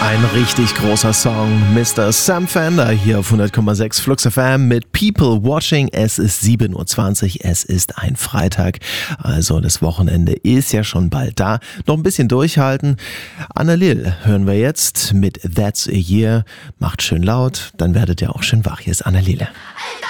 Ein richtig großer Song. Mr. Sam Fender hier auf 100,6 Flux FM mit People Watching. Es ist 7:20 Uhr, es ist ein Freitag. Also das Wochenende ist ja schon bald da. Noch ein bisschen durchhalten. Annalil hören wir jetzt mit That's a Year. Macht schön laut, dann werdet ihr auch schön wach. Hier ist Annalil.